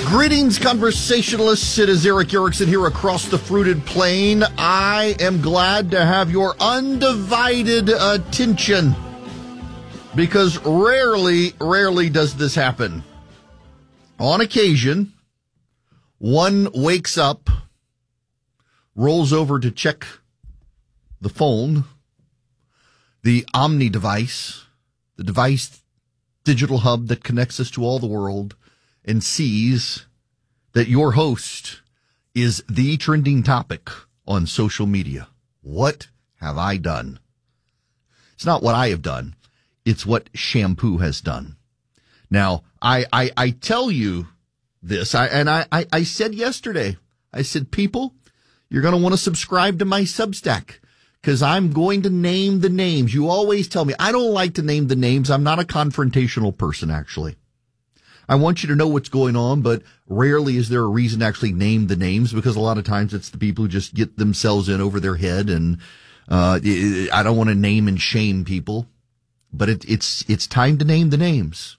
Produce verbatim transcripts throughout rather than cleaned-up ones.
Greetings, conversationalists. It is Eric Erickson here across the fruited plain. I am glad to have your undivided attention because rarely, rarely does this happen. On occasion, one wakes up, rolls over to check the phone, the Omni device, the device digital hub that connects us to all the world, and sees that your host is the trending topic on social media. What have I done? It's not what I have done. It's what Shampoo has done. Now, I, I, I tell you this, I, and I, I, I said yesterday, I said, people, you're going to want to subscribe to my Substack because I'm going to name the names. You always tell me, I don't like to name the names. I'm not a confrontational person, actually. I want you to know what's going on, but rarely is there a reason to actually name the names because a lot of times it's the people who just get themselves in over their head, and uh I don't want to name and shame people, but it, it's it's time to name the names.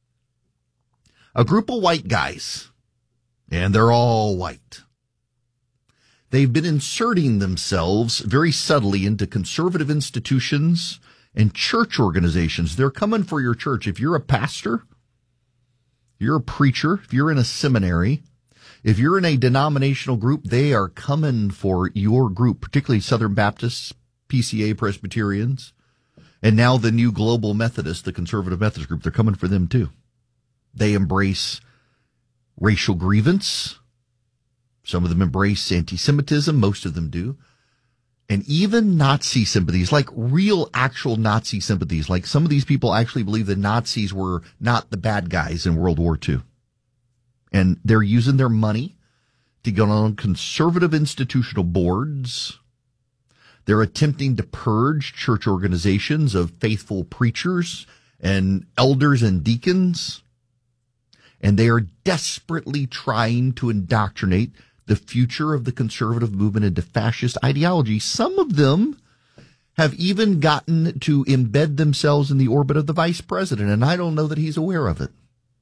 A group of white guys, and they're all white. They've been inserting themselves very subtly into conservative institutions and church organizations. They're coming for your church. If you're a pastor, you're a preacher, if you're in a seminary, if you're in a denominational group, they are coming for your group, particularly Southern Baptists, P C A Presbyterians, and now the new Global Methodist, the Conservative Methodist group. They're coming for them too. They embrace racial grievance. Some of them embrace anti-Semitism. Most of them do. And even Nazi sympathies, like real, actual Nazi sympathies. Like some of these people actually believe the Nazis were not the bad guys in World War Two. And they're using their money to get on conservative institutional boards. They're attempting to purge church organizations of faithful preachers and elders and deacons. And they are desperately trying to indoctrinate the future of the conservative movement into fascist ideology. Some of them have even gotten to embed themselves in the orbit of the vice president, and I don't know that he's aware of it.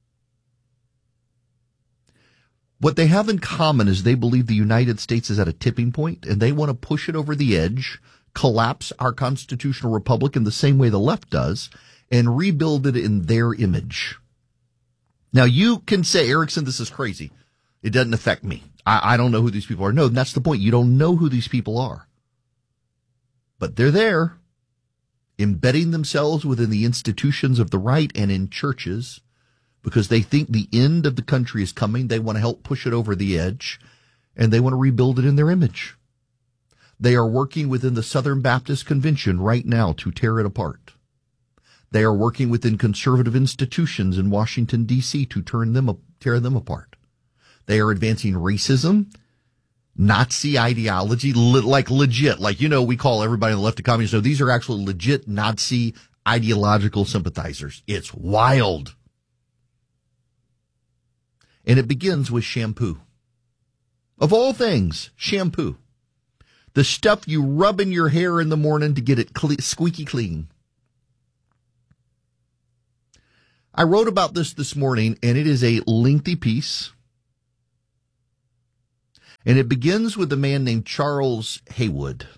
What they have in common is they believe the United States is at a tipping point, and they want to push it over the edge, collapse our constitutional republic in the same way the left does, and rebuild it in their image. Now, you can say, Erickson, this is crazy. It doesn't affect me. I, I don't know who these people are. No, that's the point. You don't know who these people are. But they're there, embedding themselves within the institutions of the right and in churches because they think the end of the country is coming. They want to help push it over the edge, and they want to rebuild it in their image. They are working within the Southern Baptist Convention right now to tear it apart. They are working within conservative institutions in Washington, D C to turn them, tear them apart. They are advancing racism, Nazi ideology, le- like legit. Like, you know, we call everybody on the left a communist. No, these are actually legit Nazi ideological sympathizers. It's wild. And it begins with shampoo. Of all things, shampoo. The stuff you rub in your hair in the morning to get it cle- squeaky clean. I wrote about this this morning, and it is a lengthy piece. And it begins with a man named Charles Haywood.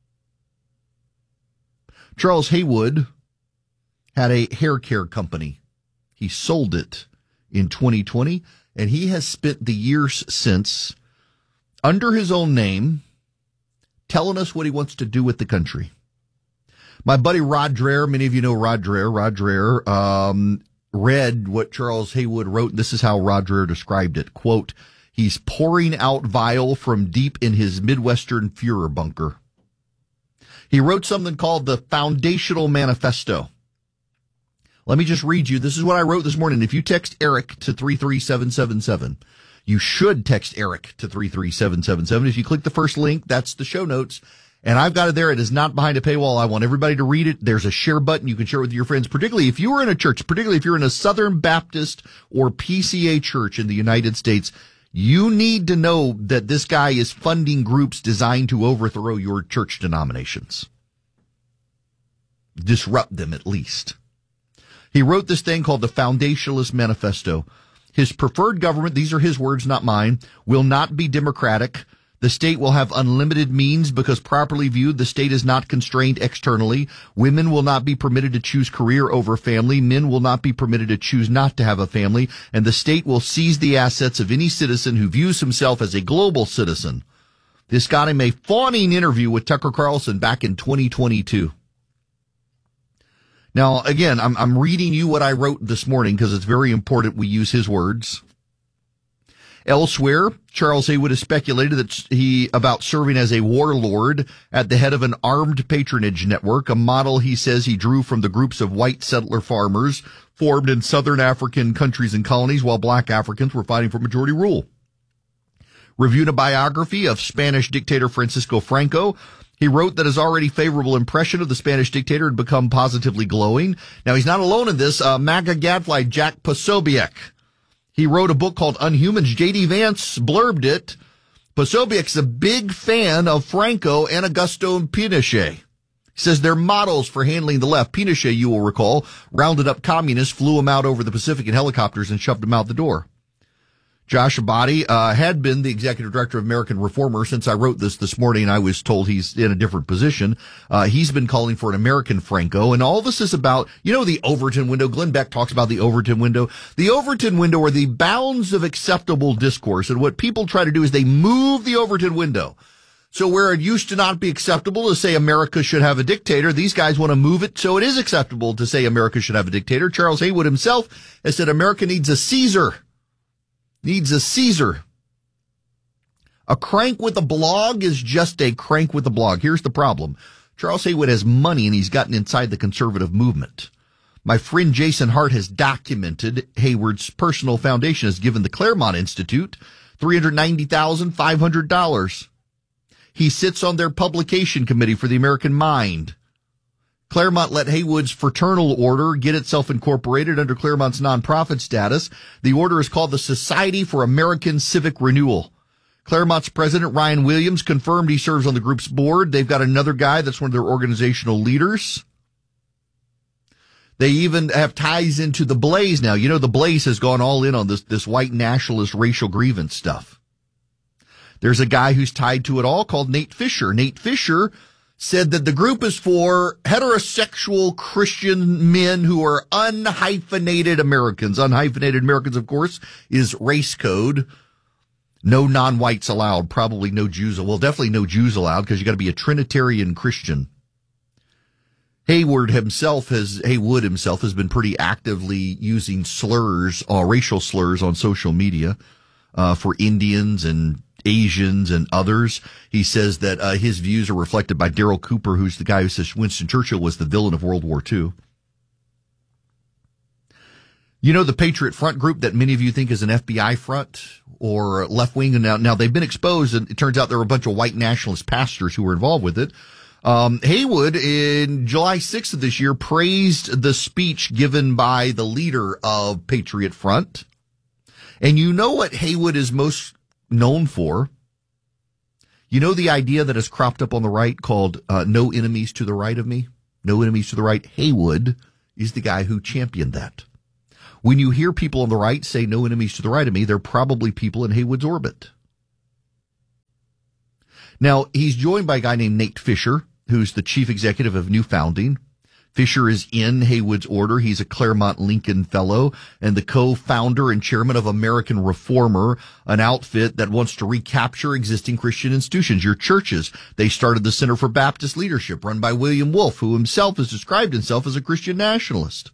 Charles Haywood had a hair care company. He sold it in twenty twenty, and he has spent the years since, under his own name, telling us what he wants to do with the country. My buddy Rod Dreher, many of you know Rod Dreher, Rod Dreher, um, read what Charles Haywood wrote. This is how Rod Dreher described it. Quote, he's pouring out vile from deep in his Midwestern Führer bunker. He wrote something called the Foundational Manifesto. Let me just read you. This is what I wrote this morning. If you text Eric to three three seven seven seven, you should text Eric to three three seven seven seven. If you click the first link, that's the show notes. And I've got it there. It is not behind a paywall. I want everybody to read it. There's a share button. You can share it with your friends, particularly if you are in a church, particularly if you're in a Southern Baptist or P C A church in the United States. You need to know that this guy is funding groups designed to overthrow your church denominations. Disrupt them, at least. He wrote this thing called the Foundationalist Manifesto. His preferred government, these are his words, not mine, will not be democratic. The state will have unlimited means because properly viewed, the state is not constrained externally. Women will not be permitted to choose career over family. Men will not be permitted to choose not to have a family. And the state will seize the assets of any citizen who views himself as a global citizen. This got him a fawning interview with Tucker Carlson back in twenty twenty-two. Now, again, I'm, I'm reading you what I wrote this morning because it's very important we use his words. Elsewhere, Charles Haywood has speculated that he about serving as a warlord at the head of an armed patronage network, a model he says he drew from the groups of white settler farmers formed in southern African countries and colonies while black Africans were fighting for majority rule. Reviewing a biography of Spanish dictator Francisco Franco, he wrote that his already favorable impression of the Spanish dictator had become positively glowing. Now, he's not alone in this. Uh, MAGA gadfly Jack Posobiec. He wrote a book called Unhumans. J D. Vance blurbed it. Posobiec's a big fan of Franco and Augusto Pinochet. He says they're models for handling the left. Pinochet, you will recall, rounded up communists, flew them out over the Pacific in helicopters, and shoved them out the door. Josh Abadi uh, had been the executive director of American Reformer. Since I wrote this this morning, I was told he's in a different position. Uh, he's been calling for an American Franco. And all this is about, you know, the Overton window. Glenn Beck talks about the Overton window. The Overton window are the bounds of acceptable discourse. And what people try to do is they move the Overton window. So where it used to not be acceptable to say America should have a dictator, these guys want to move it so it is acceptable to say America should have a dictator. Charles Haywood himself has said America needs a Caesar. Needs a Caesar. A crank with a blog is just a crank with a blog. Here's the problem. Charles Haywood has money and he's gotten inside the conservative movement. My friend Jason Hart has documented Haywood's personal foundation has given the Claremont Institute three hundred ninety thousand five hundred dollars. He sits on their publication committee for the American Mind. Claremont let Haywood's fraternal order get itself incorporated under Claremont's nonprofit status. The order is called the Society for American Civic Renewal. Claremont's president, Ryan Williams, confirmed he serves on the group's board. They've got another guy that's one of their organizational leaders. They even have ties into the Blaze now. You know, the Blaze has gone all in on this, this white nationalist racial grievance stuff. There's a guy who's tied to it all called Nate Fisher. Nate Fisher said that the group is for heterosexual Christian men who are unhyphenated Americans. Unhyphenated Americans, of course, is race code. No non-whites allowed. Probably no Jews. Well, definitely no Jews allowed because you got to be a Trinitarian Christian. Hayward himself has, Haywood himself has been pretty actively using slurs, uh, racial slurs on social media, uh, for Indians and Asians and others. He says that uh, his views are reflected by Daryl Cooper, who's the guy who says Winston Churchill was the villain of World War Two. You know, the Patriot Front group that many of you think is an F B I front or left wing, and now, now they've been exposed, and it turns out there were a bunch of white nationalist pastors who were involved with it. Um, Haywood, in July sixth of this year, praised the speech given by the leader of Patriot Front. And you know what Haywood is most known for? You know the idea that has cropped up on the right called uh, no enemies to the right of me? No enemies to the right. Haywood is the guy who championed that. When you hear people on the right say no enemies to the right of me, they're probably people in Haywood's orbit. Now, he's joined by a guy named Nate Fisher, who's the chief executive of New Founding. Fisher is in Haywood's order. He's a Claremont Lincoln Fellow and the co-founder and chairman of American Reformer, an outfit that wants to recapture existing Christian institutions, your churches. They started the Center for Baptist Leadership, run by William Wolfe, who himself has described himself as a Christian nationalist.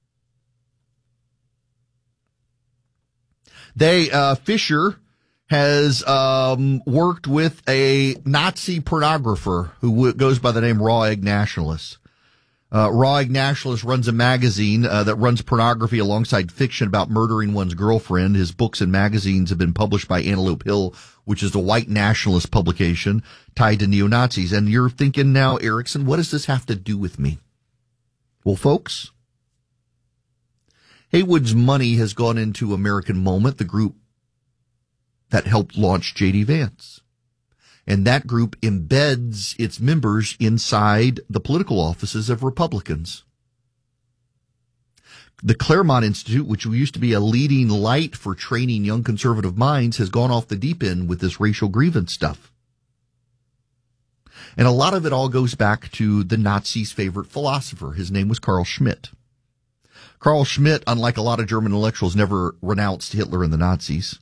They, uh, Fisher has um worked with a Nazi pornographer who w- goes by the name Raw Egg Nationalist. Uh, Raw Egg Nationalist runs a magazine uh, that runs pornography alongside fiction about murdering one's girlfriend. His books and magazines have been published by Antelope Hill, which is a white nationalist publication tied to neo-Nazis. And you're thinking now, Erickson, what does this have to do with me? Well, folks, Haywood's money has gone into American Moment, the group that helped launch J D. Vance. And that group embeds its members inside the political offices of Republicans. The Claremont Institute, which used to be a leading light for training young conservative minds, has gone off the deep end with this racial grievance stuff. And a lot of it all goes back to the Nazis' favorite philosopher. His name was Carl Schmitt. Carl Schmitt, unlike a lot of German intellectuals, never renounced Hitler and the Nazis.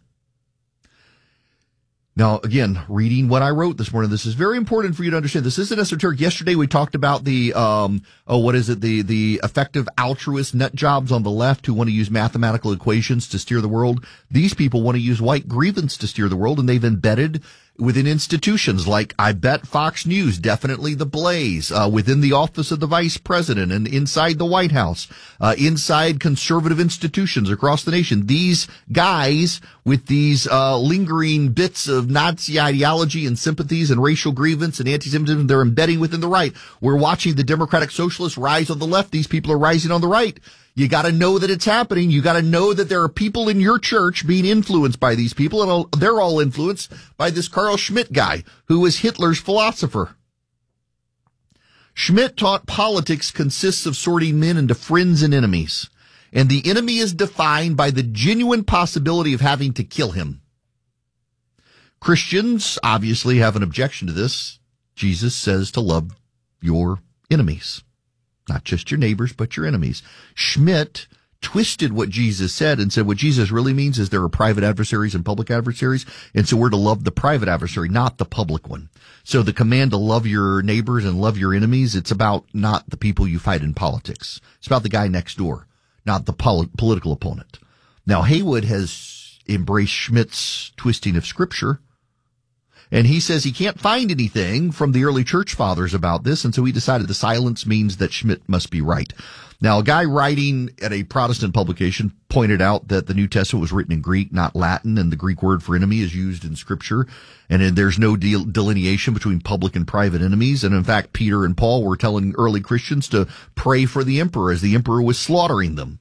Now, again, reading what I wrote this morning, this is very important for you to understand. This isn't esoteric. Yesterday we talked about the, um, oh, what is it? The, the effective altruist nut jobs on the left who want to use mathematical equations to steer the world. These people want to use white grievance to steer the world, and they've embedded within institutions like, I bet, Fox News, definitely The Blaze, uh, within the office of the vice president and inside the White House, uh, inside conservative institutions across the nation. These guys with these, uh, lingering bits of Nazi ideology and sympathies and racial grievance and anti-Semitism, they're embedding within the right. We're watching the Democratic Socialists rise on the left. These people are rising on the right. You got to know that it's happening. You got to know that there are people in your church being influenced by these people, and all, they're all influenced by this Carl Schmitt guy, who was Hitler's philosopher. Schmitt taught politics consists of sorting men into friends and enemies, and the enemy is defined by the genuine possibility of having to kill him. Christians obviously have an objection to this. Jesus says to love your enemies. Not just your neighbors, but your enemies. Schmitt twisted what Jesus said and said what Jesus really means is there are private adversaries and public adversaries, and so we're to love the private adversary, not the public one. So the command to love your neighbors and love your enemies, it's about not the people you fight in politics. It's about the guy next door, not the pol- political opponent. Now, Haywood has embraced Schmitt's twisting of Scripture, and he says he can't find anything from the early church fathers about this, and so he decided the silence means that Schmitt must be right. Now, a guy writing at a Protestant publication pointed out that the New Testament was written in Greek, not Latin, and the Greek word for enemy is used in Scripture, and there's no de- delineation between public and private enemies. And in fact, Peter and Paul were telling early Christians to pray for the emperor as the emperor was slaughtering them.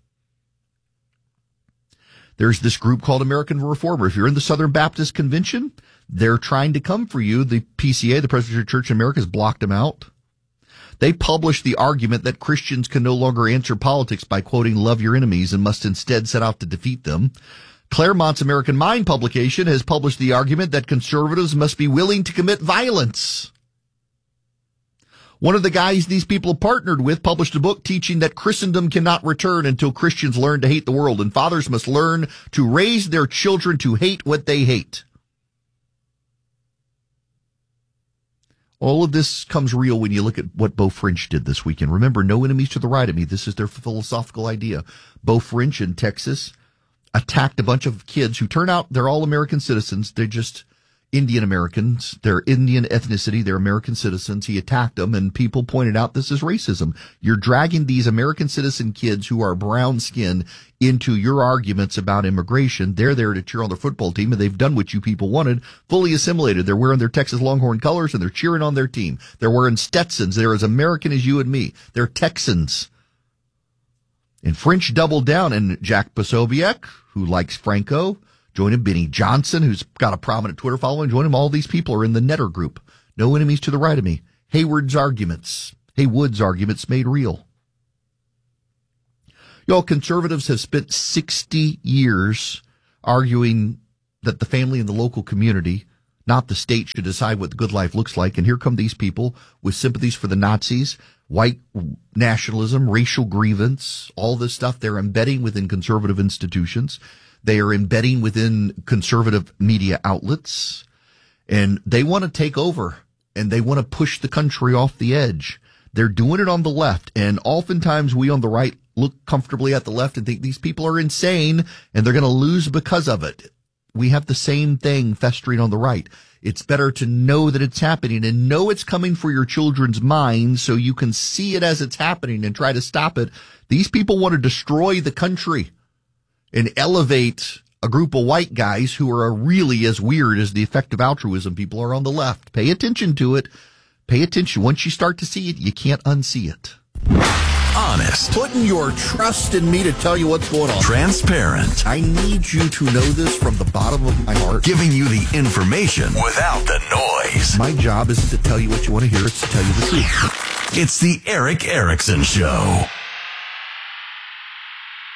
There's this group called American Reformer. If you're in the Southern Baptist Convention, they're trying to come for you. The P C A, the Presbyterian Church in America, has blocked them out. They published the argument that Christians can no longer answer politics by quoting love your enemies and must instead set out to defeat them. Claremont's American Mind publication has published the argument that conservatives must be willing to commit violence. One of the guys these people partnered with published a book teaching that Christendom cannot return until Christians learn to hate the world, and fathers must learn to raise their children to hate what they hate. All of this comes real when you look at what Beau French did this weekend. Remember, no enemies to the right of me. This is their philosophical idea. Beau French in Texas attacked a bunch of kids who turn out they're all American citizens. They're just Indian Americans. They're Indian ethnicity. They're American citizens. He attacked them, and people pointed out this is racism. You're dragging these American citizen kids who are brown skinned into your arguments about immigration. They're there to cheer on their football team, and they've done what you people wanted, fully assimilated. They're wearing their Texas Longhorn colors, and they're cheering on their team. They're wearing Stetsons. They're as American as you and me. They're Texans. And French doubled down, and Jack Posobiec, who likes Franco, join him. Benny Johnson, who's got a prominent Twitter following, join him. All these people are in the Netter group. No enemies to the right of me. Hayward's arguments, Haywood's arguments made real. Y'all, conservatives have spent sixty years arguing that the family and the local community, not the state, should decide what the good life looks like. And here come these people with sympathies for the Nazis, white nationalism, racial grievance, all this stuff they're embedding within conservative institutions. They are embedding within conservative media outlets, and they want to take over, and they want to push the country off the edge. They're doing it on the left, and oftentimes we on the right look comfortably at the left and think these people are insane, and they're going to lose because of it. We have the same thing festering on the right. It's better to know that it's happening and know it's coming for your children's minds so you can see it as it's happening and try to stop it. These people want to destroy the country and elevate a group of white guys who are really as weird as the effective altruism people are on the left. Pay attention to it. Pay attention. Once you start to see it, you can't unsee it. Honest. Putting your trust in me to tell you what's going on. Transparent. I need you to know this from the bottom of my heart. Giving you the information without the noise. My job isn't to tell you what you want to hear. It's to tell you the truth. It's the Erick Erickson Show.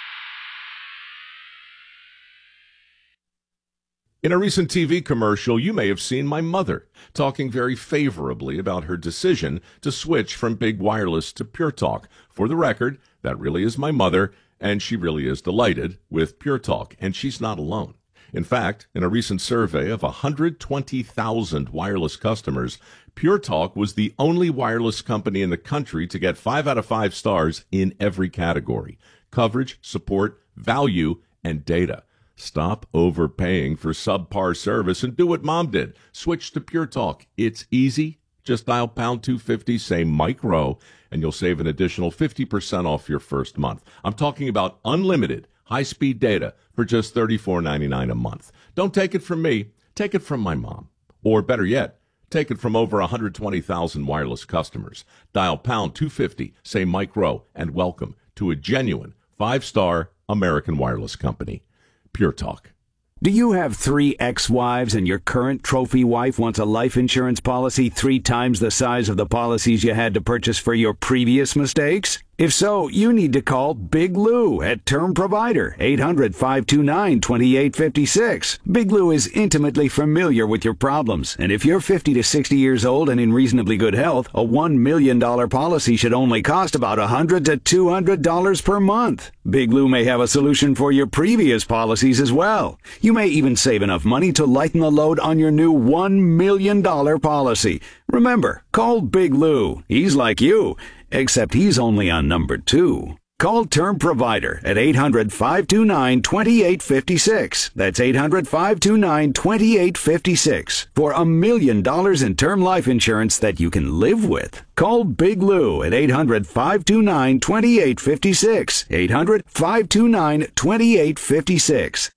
In a recent T V commercial, you may have seen my mother talking very favorably about her decision to switch from Big Wireless to Pure Talk. For the record, that really is my mother, and she really is delighted with Pure Talk, and she's not alone. In fact, in a recent survey of one hundred twenty thousand wireless customers, Pure Talk was the only wireless company in the country to get five out of five stars in every category: coverage, support, value, and data. Stop overpaying for subpar service and do what Mom did. Switch to Pure Talk. It's easy. Just dial pound two fifty, say Mike Rowe, and you'll save an additional fifty percent off your first month. I'm talking about unlimited high-speed data for just thirty-four ninety-nine a month. Don't take it from me. Take it from my mom. Or better yet, take it from over one hundred twenty thousand wireless customers. Dial pound two fifty, say Mike Rowe, and welcome to a genuine five-star American wireless company. Pure Talk. Do you have three ex-wives and your current trophy wife wants a life insurance policy three times the size of the policies you had to purchase for your previous mistakes? If so, you need to call Big Lou at Term Provider, eight hundred, five two nine, two eight five six. Big Lou is intimately familiar with your problems, and if you're fifty to sixty years old and in reasonably good health, a one million dollars policy should only cost about one hundred to two hundred dollars per month. Big Lou may have a solution for your previous policies as well. You may even save enough money to lighten the load on your new one million dollars policy. Remember, call Big Lou. He's like you, except he's only on number two. Call Term Provider at eight hundred, five two nine, two eight five six. That's eight hundred, five two nine, two eight five six for a million dollars in term life insurance that you can live with. Call Big Lou at eight hundred, five two nine, two eight five six. eight hundred, five two nine, two eight five six.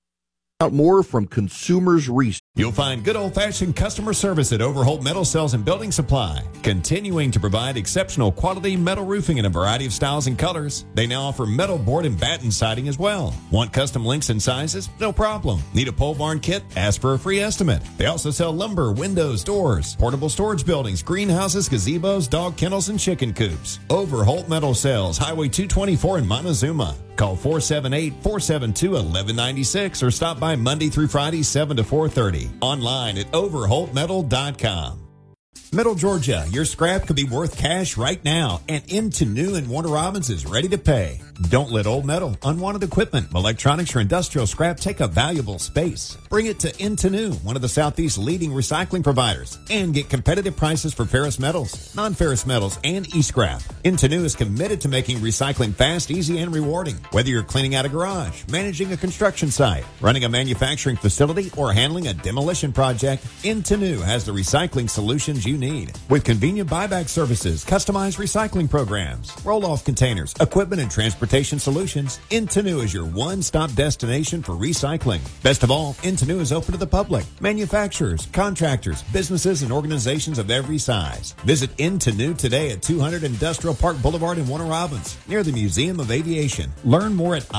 More from Consumers Research. You'll find good old-fashioned customer service at Overholt Metal Sales and Building Supply, continuing to provide exceptional quality metal roofing in a variety of styles and colors. They now offer metal board and batten siding as well. Want custom links and sizes? No problem. Need a pole barn kit? Ask for a free estimate. They also sell lumber, windows, doors, portable storage buildings, greenhouses, gazebos, dog kennels, and chicken coops. Overholt Metal Sales, Highway two twenty-four in Montezuma. Call four seven eight, four seven two, one one nine six or stop by Monday through Friday, seven to four thirty. Online at overholt metal dot com. Metal Georgia, your scrap could be worth cash right now, and Into New in Warner Robins is ready to pay. Don't let old metal, unwanted equipment, electronics, or industrial scrap take up valuable space. Bring it to Into New, one of the Southeast's leading recycling providers, and get competitive prices for ferrous metals, non-ferrous metals, and e-scrap. Into New is committed to making recycling fast, easy, and rewarding. Whether you're cleaning out a garage, managing a construction site, running a manufacturing facility, or handling a demolition project, Into New has the recycling solutions you need. With convenient buyback services, customized recycling programs, roll-off containers, equipment, and transportation solutions, Into New is your one-stop destination for recycling. Best of all, Into New is open to the public, manufacturers, contractors, businesses, and organizations of every size. Visit Into New today at two hundred Industrial Park Boulevard in Warner Robins, near the Museum of Aviation. Learn more at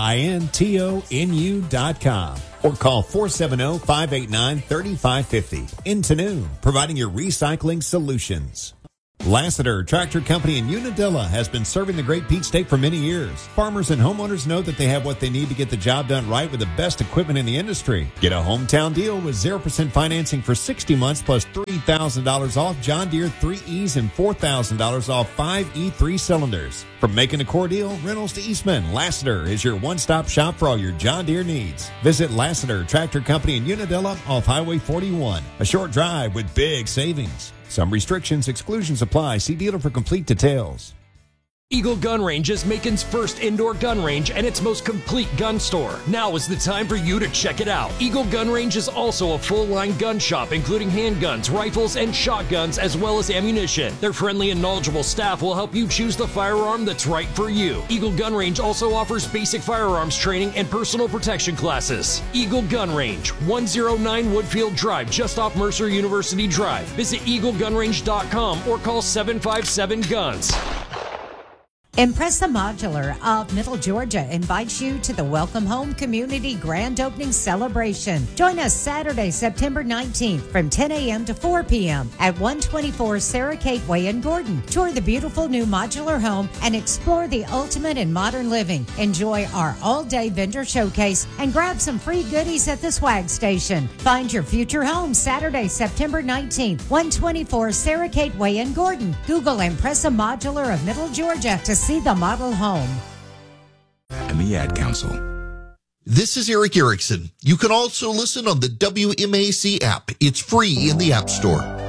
intonu dot com. Or call four seven zero, five eight nine, three five five zero. Into New, providing your recycling solutions. Lassiter Tractor Company in Unadilla has been serving the Great Peach State for many years. Farmers and homeowners know that they have what they need to get the job done right with the best equipment in the industry. Get a hometown deal with zero percent financing for sixty months plus three thousand dollars off John Deere three E's and four thousand dollars off five E three cylinders. From making a core deal, rentals to Eastman, Lassiter is your one-stop shop for all your John Deere needs. Visit Lassiter Tractor Company in Unadilla off Highway forty-one. A short drive with big savings. Some restrictions, exclusions apply. See dealer for complete details. Eagle Gun Range is Macon's first indoor gun range and its most complete gun store. Now is the time for you to check it out. Eagle Gun Range is also a full-line gun shop, including handguns, rifles, and shotguns, as well as ammunition. Their friendly and knowledgeable staff will help you choose the firearm that's right for you. Eagle Gun Range also offers basic firearms training and personal protection classes. Eagle Gun Range, one oh nine Woodfield Drive, just off Mercer University Drive. Visit eagle gun range dot com or call seven five seven guns. Impressa Modular of Middle Georgia invites you to the Welcome Home Community Grand Opening Celebration. Join us Saturday, September nineteenth from ten a.m. to four p.m. at one twenty-four Sarah Kate Way in Gordon. Tour the beautiful new modular home and explore the ultimate in modern living. Enjoy our all-day vendor showcase and grab some free goodies at the swag station. Find your future home Saturday, September nineteenth, one twenty-four Sarah Kate Way in Gordon. Google Impressa Modular of Middle Georgia to see the model home. And the Ad Council. This is Eric Erickson. You can also listen on the W M A C app. It's free in the App Store.